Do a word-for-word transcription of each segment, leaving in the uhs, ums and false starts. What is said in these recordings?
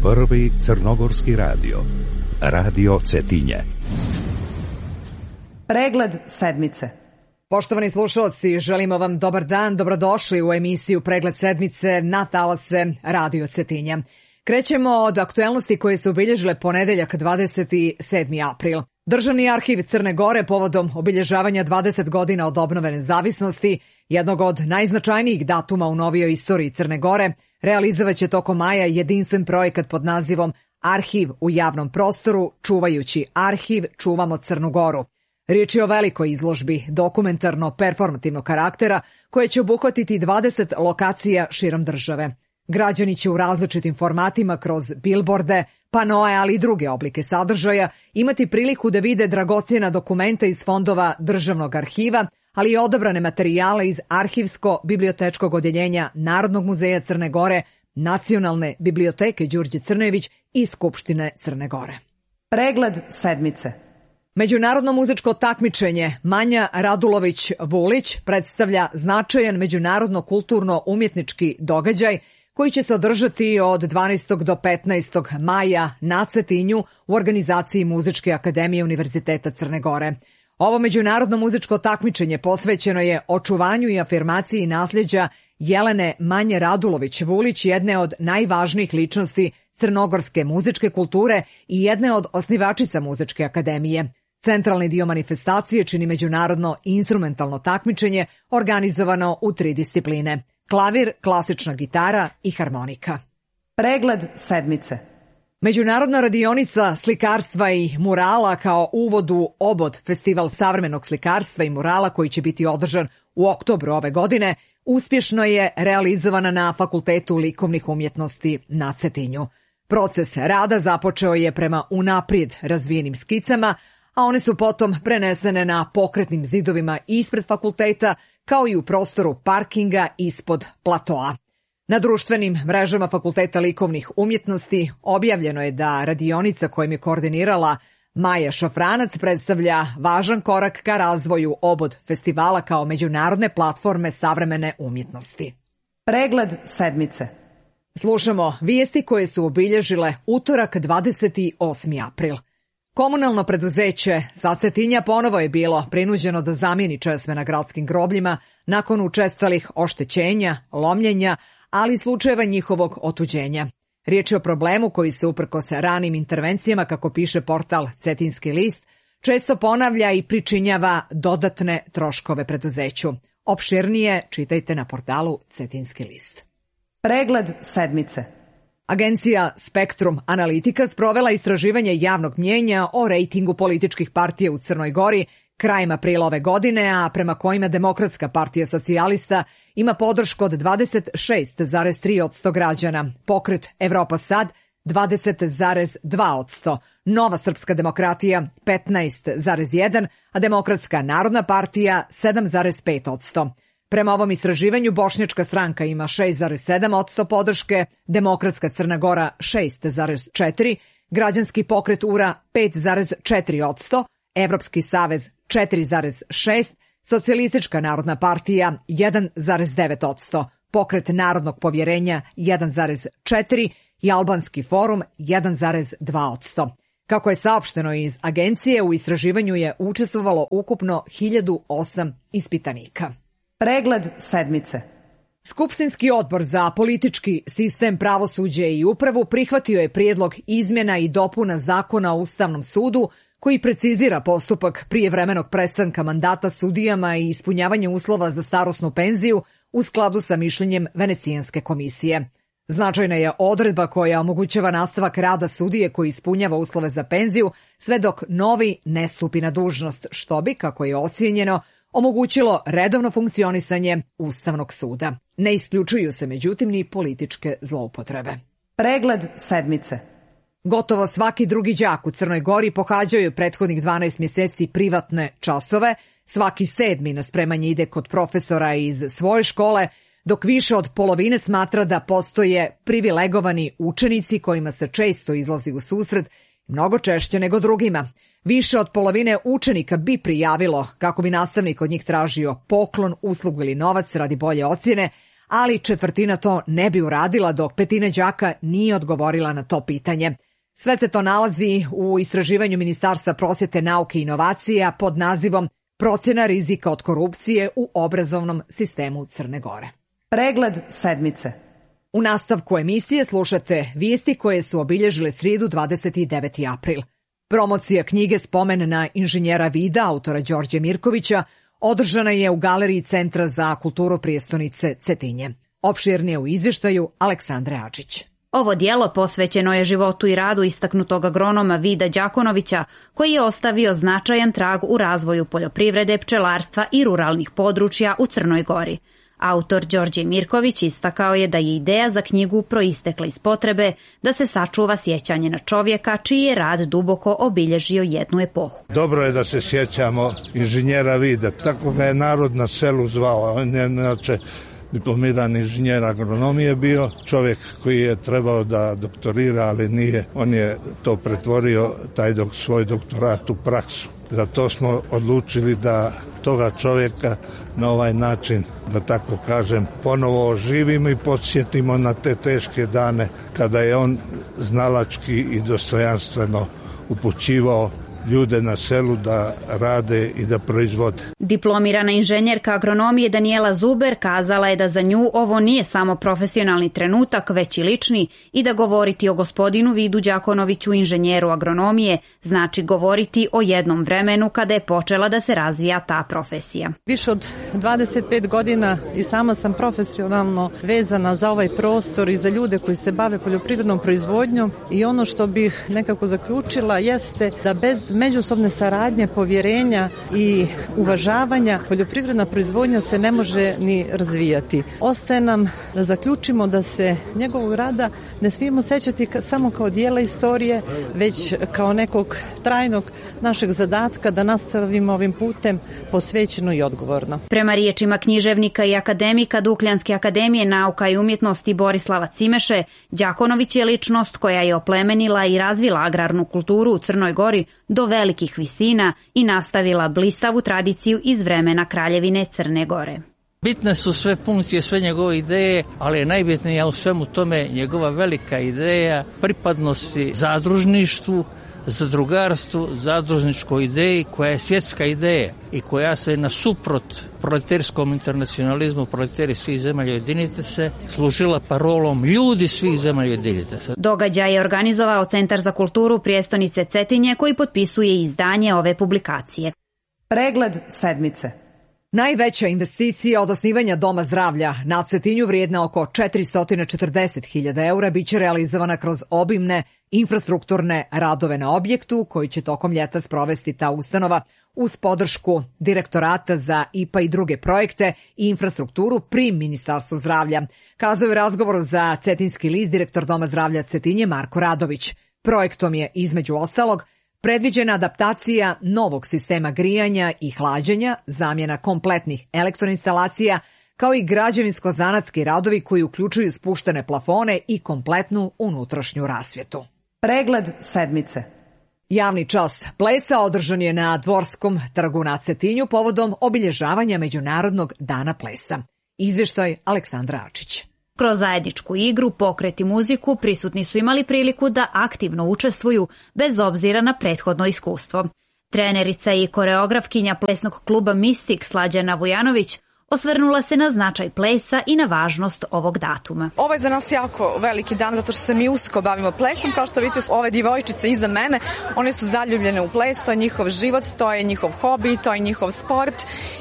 Prvi crnogorski radio, Radio Cetinje. Pregled sedmice. Poštovani slušalci, želimo vam dobar dan, dobrodošli u emisiju Pregled sedmice na talase Radio Cetinja. Krećemo od aktuelnosti koje su obilježile ponedeljak dvadeset sedmi april. Državni arhiv Crne Gore povodom obilježavanja dvadeset godina od obnove nezavisnosti, jednog od najznačajnijih datuma u novijoj istoriji Crne Gore, realizovaće tokom maja jedinstven projekat pod nazivom Arhiv u javnom prostoru, čuvajući arhiv, čuvamo Crnu Goru. Riječ je o velikoj izložbi dokumentarno-performativnog karaktera koje će obuhvatiti dvadeset lokacija širom države. Građani će u različitim formatima kroz bilborde, panoe, ali i druge oblike sadržaja imati priliku da vide dragocjena dokumenta iz fondova Državnog arhiva, ali i odabrane materijale iz arhivsko-bibliotečkog odjeljenja Narodnog muzeja Crne Gore, Nacionalne biblioteke Đurđe Crnejević i Skupštine Crne Gore. Pregled sedmice. Međunarodno muzičko takmičenje Manja Radulović-Vulić predstavlja značajan međunarodno-kulturno-umjetnički događaj koji će se održati od dvanaestog do petnaestog maja na Cetinju u organizaciji Muzičke akademije Univerziteta Crne Gore. Ovo međunarodno muzičko takmičenje posvećeno je očuvanju i afirmaciji nasljeđa Jelene Manje Radulović-Vulić, jedne od najvažnijih ličnosti crnogorske muzičke kulture i jedne od osnivačica Muzičke akademije. Centralni dio manifestacije čini međunarodno instrumentalno takmičenje organizovano u tri discipline: klavir, klasična gitara i harmonika. Pregled sedmice. Međunarodna radionica slikarstva i murala kao uvod u Obod, festival savremenog slikarstva i murala koji će biti održan u oktobru ove godine, uspješno je realizovana na Fakultetu likovnih umjetnosti na Cetinju. Proces rada započeo je prema unaprijed razvijenim skicama, a one su potom prenesene na pokretnim zidovima ispred fakulteta, kao i u prostoru parkinga ispod platoa. Na društvenim mrežama Fakulteta likovnih umjetnosti objavljeno je da radionica kojom je koordinirala Maja Šafranac predstavlja važan korak ka razvoju Obod festivala kao međunarodne platforme savremene umjetnosti. Pregled sedmice. Slušamo vijesti koje su obilježile utorak dvadeset osmi april. Komunalno preduzeće sa Cetinja ponovo je bilo prinuđeno da zamijeni česme na gradskim grobljima nakon učestalih oštećenja, lomljenja, ali i slučajeva njihovog otuđenja. Riječ je o problemu koji se uprkos ranim intervencijama, kako piše portal Cetinski list, često ponavlja i pričinjava dodatne troškove preduzeću. Opširnije čitajte na portalu Cetinski list. Pregled sedmice. Agencija Spektrum Analitika sprovela istraživanje javnog mnijenja o rejtingu političkih partija u Crnoj Gori krajem aprila ove godine, a prema kojima Demokratska partija socijalista ima podršku od dvadeset šest zarez tri posto građana, pokret Evropa sad dvadeset zarez dva posto, Nova srpska demokratija petnaest zarez jedan posto, a Demokratska narodna partija sedam zarez pet posto. Prema ovom istraživanju Bošnjačka stranka ima šest zarez sedam posto podrške, Demokratska Crna Gora šest zarez četiri posto, Građanski pokret U R A pet zarez četiri posto, Evropski savez četiri zarez šest posto, Socijalistička narodna partija jedan zarez devet posto, Pokret narodnog povjerenja jedan zarez četiri posto i Albanski forum jedan zarez dva posto. Kako je saopšteno iz agencije, u istraživanju je učestvovalo ukupno hiljadu osam ispitanika. Pregled sedmice. Skupštinski odbor za politički sistem, pravosuđe i upravu prihvatio je prijedlog izmjena i dopuna Zakona o Ustavnom sudu koji precizira postupak prijevremenog prestanka mandata sudijama i ispunjavanje uslova za starosnu penziju u skladu sa mišljenjem Venecijanske komisije. Značajna je odredba koja omogućava nastavak rada sudije koji ispunjava uslove za penziju sve dok novi ne stupi na dužnost, što bi, kako je ocijenjeno, omogućilo redovno funkcionisanje Ustavnog suda. Ne isključuju se međutim ni političke zloupotrebe. Pregled sedmice. Gotovo svaki drugi đak u Crnoj Gori pohađaju je prethodnih dvanaest mjeseci privatne časove, svaki sedmi na spremanje ide kod profesora iz svoje škole, dok više od polovine smatra da postoje privilegovani učenici kojima se često izlazi u susret, mnogo češće nego drugima. Više od polovine učenika bi prijavilo kako bi nastavnik od njih tražio poklon, uslugu ili novac radi bolje ocjene, ali četvrtina to ne bi uradila dok petina đaka nije odgovorila na to pitanje. Sve se to nalazi u istraživanju Ministarstva prosvete, nauke i inovacija pod nazivom Procjena rizika od korupcije u obrazovnom sistemu Crne Gore. Pregled sedmice. U nastavku emisije slušate vijesti koje su obilježile srijedu dvadeset deveti april. Promocija knjige Spomen na inženjera vida autora Đorđe Mirkovića održana je u galeriji Centra za kulturu prijestonice Cetinje. Opširnije u izvještaju Aleksandre Adžić. Ovo dijelo posvećeno je životu i radu istaknutog agronoma Vida Đakonovića, koji je ostavio značajan trag u razvoju poljoprivrede, pčelarstva i ruralnih područja u Crnoj Gori. Autor Đorđe Mirković istakao je da je ideja za knjigu proistekla iz potrebe da se sačuva sjećanje na čovjeka čiji je rad duboko obilježio jednu epohu. Dobro je da se sjećamo inženjera Vida, tako ga je narod na selu zvao, on je inače diplomiran inženjer agronomije bio, čovjek koji je trebao da doktorira, ali nije. On je to pretvorio, taj dok, svoj doktorat u praksu. Zato smo odlučili da toga čovjeka na ovaj način, da tako kažem, ponovo oživimo i podsjetimo na te teške dane kada je on znalački i dostojanstveno upućivao ljude na selu da rade i da proizvode. Diplomirana inženjerka agronomije Danijela Zuber kazala je da za nju ovo nije samo profesionalni trenutak, već i lični, i da govoriti o gospodinu Vidu Đakonoviću, inženjeru agronomije, znači govoriti o jednom vremenu kada je počela da se razvija ta profesija. Više od dvadeset pet godina i sama sam profesionalno vezana za ovaj prostor i za ljude koji se bave poljoprivrednom proizvodnjom, i ono što bih nekako zaključila jeste da bez međusobne saradnje, povjerenja i uvažavanja poljoprivredna proizvodnja se ne može ni razvijati. Ostaje nam da zaključimo da se njegovog rada ne smijemo sećati samo kao dijela istorije, već kao nekog trajnog našeg zadatka da nastavimo ovim putem posvećeno i odgovorno. Prema riječima književnika i akademika Dukljanske akademije nauka i umjetnosti Borislava Cimeše, Đakonović je ličnost koja je oplemenila i razvila agrarnu kulturu u Crnoj Gori do velikih visina i nastavila blistavu tradiciju iz vremena Kraljevine Crne Gore. Bitne su sve funkcije, sve njegove ideje, ali je najbitnija u svemu tome njegova velika ideja pripadnosti zadružništvu, zadrugarstvu, zadružničkoj ideji koja je svjetska ideja i koja se nasuprot proletarskom internacionalizmu, proletari svih zemalja ujedinite se, služila parolom ljudi svih zemalja ujedinite se. Događaj je organizovao Centar za kulturu prijestonice Cetinje, koji potpisuje izdanje ove publikacije. Pregled sedmice. Najveća investicija od osnivanja Doma zdravlja na Cetinju, vrijedna oko četiristo četrdeset hiljada eura, biće realizovana kroz obimne infrastrukturne radove na objektu koji će tokom ljeta sprovesti ta ustanova uz podršku Direktorata za I P A i druge projekte i infrastrukturu pri Ministarstvu zdravlja, kazao je u razgovoru za Cetinski list direktor Doma zdravlja Cetinje Marko Radović. Projektom je, između ostalog, predviđena adaptacija novog sistema grijanja i hlađenja, zamjena kompletnih elektroinstalacija, kao i građevinsko-zanatski radovi koji uključuju spuštene plafone i kompletnu unutrašnju rasvjetu. Pregled sedmice. Javni čas plesa održan je na Dvorskom trgu na Cetinju povodom obilježavanja Međunarodnog dana plesa. Izvještaj Aleksandra Adžić. Kroz zajedničku igru, pokret i muziku prisutni su imali priliku da aktivno učestvuju bez obzira na prethodno iskustvo. Trenerica i koreografkinja plesnog kluba Mistik Slađana Vujanović osvrnula se na značaj plesa i na važnost ovog datuma. Ovo je za nas jako veliki dan zato što se mi usko bavimo plesom. Kao što vidite, ove djevojčice iza mene, one su zaljubljene u ples, to je njihov život, to je njihov hobi, to je njihov sport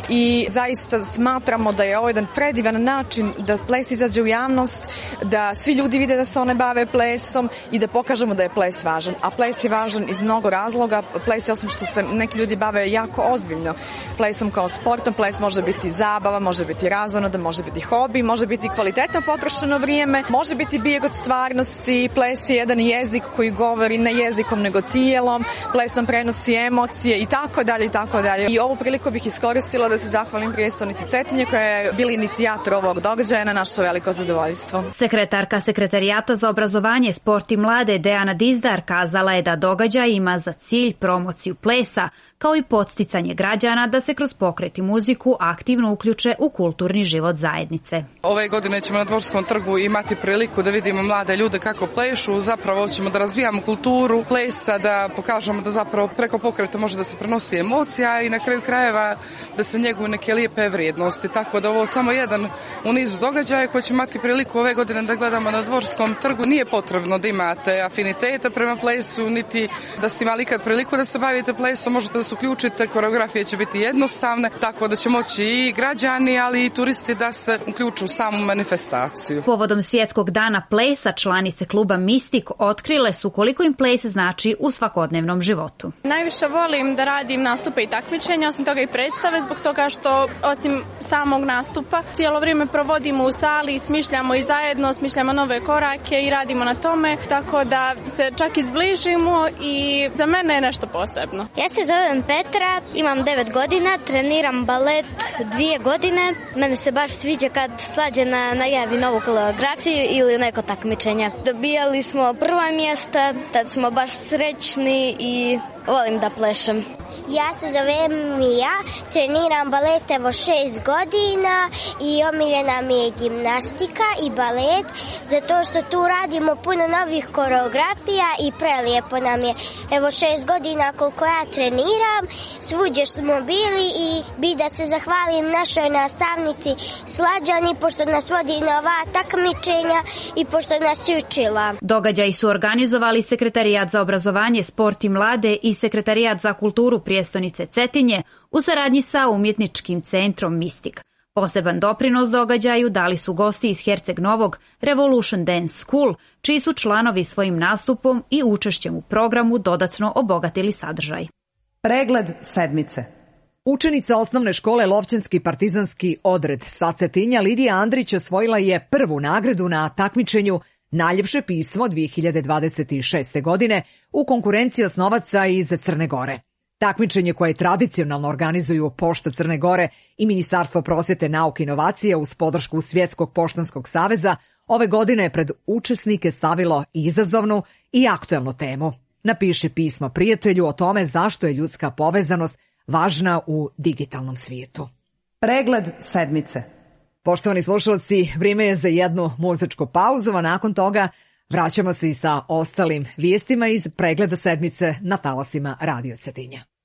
i zaista smatramo da je ovo jedan predivan način da ples izađe u javnost, da svi ljudi vide da se one bave plesom i da pokažemo da je ples važan. A ples je važan iz mnogo razloga. Ples je, osim što se neki ljudi bave jako ozbiljno plesom kao sportom, ples može biti zabava, može biti razonoda, može biti hobi, može biti kvalitetno potrošeno vrijeme, može biti bijeg od stvarnosti. Ples je jedan jezik koji govori ne jezikom nego tijelom, plesom prenosi emocije i tako dalje i tako dalje. I ovu priliku bih iskoristila da se zahvalim prijestolnici Cetinje koja je bila inicijator ovog događaja na naše veliko zadovoljstvo. Sekretarka Sekretarijata za obrazovanje, sport i mlade Dejana Dizdar kazala je da događaj ima za cilj promociju plesa kao i podsticanje građana da se kroz pokret i muziku aktivno uključe integriše u kulturni život zajednice. Ove godine ćemo na Dvorskom trgu imati priliku da vidimo mlade ljude kako plešu, zapravo ćemo da razvijamo kulturu plesa, da pokažemo da zapravo preko pokreta može da se prenosi emocija i na kraju krajeva da se njeguju neke lijepe vrijednosti. Tako da ovo samo jedan u nizu događaja koji će imati priliku ove godine da gledamo na Dvorskom trgu. Nije potrebno da imate afiniteta prema plesu, niti da ste imali ikad priliku da se bavite plesom, možete da se uključite, koreografije će biti jednostavne, tako da će moći i građani, ali i turisti da se uključu u samu manifestaciju. Povodom Svjetskog dana plesa, članice kluba Mistik otkrile su koliko im ples znači u svakodnevnom životu. Najviše volim da radim nastupe i takmičenja, osim toga i predstave, zbog toga što osim samog nastupa cijelo vrijeme provodimo u sali, smišljamo i zajedno, smišljamo nove korake i radimo na tome, tako da se čak izbližimo i za mene je nešto posebno. Ja se zovem Petra, imam devet godina, treniram balet dvije godine. Mene se baš sviđa kad Slađena najavi novu koreografiju ili neko takmičenje. Dobijali smo prva mjesta, tad smo baš srećni i volim da plešem. Ja se zovem Mija, treniram balet evo šest godina i omiljena mi je gimnastika i balet, zato što tu radimo puno novih koreografija i prelijepo nam je. Evo šest godina koliko ja treniram, svuđe smo bili i bi da se zahvalim našoj nastavnici Slađani, pošto nas vodi na ova takmičenja i pošto nas je učila. Događaji su organizovali Sekretarijat za obrazovanje, sport i mlade i Sekretarijat za kulturu prijestonice Cetinje u saradnji sa umjetničkim centrom Mistik. Poseban doprinos događaju dali su gosti iz Herceg Novog Revolution Dance School, čiji su članovi svojim nastupom i učešćem u programu dodatno obogatili sadržaj. Pregled sedmice. Učenica osnovne škole Lovćanski partizanski odred sa Cetinja Lidija Andrić osvojila je prvu nagradu na takmičenju Najljepše pismo dvije hiljade dvadeset šeste. godine u konkurenciji osnovaca iz Crne Gore. Takmičenje koje tradicionalno organizuju Pošta Crne Gore i Ministarstvo prosvjete, nauke i inovacija uz podršku Svjetskog poštanskog saveza ove godine je pred učesnike stavilo izazovnu i aktuelnu temu. Napiši pismo prijatelju o tome zašto je ljudska povezanost važna u digitalnom svijetu. Pregled sedmice. Poštovani slušalci, vrijeme je za jednu muzičku pauzu, a nakon toga vraćamo se i sa ostalim vijestima iz pregleda sedmice na talasima Radio Cetinja.